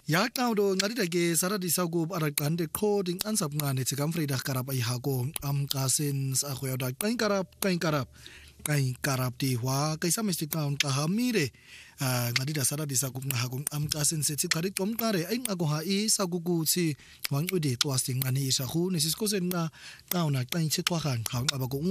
Yaqawdo ngadida ke saradi saku araqande coding ansap ngane tsikamfrida karap ay hako qasin sa khoyoda qain karap ti wa kaysa mistikaun qahamire ngadida saradi saku ngahakong qasin sethi qari tomqare ay ngagoha isakukuthi wangudi twasing ani isahu nesiskosen na qauna qain chitwahan khawng abago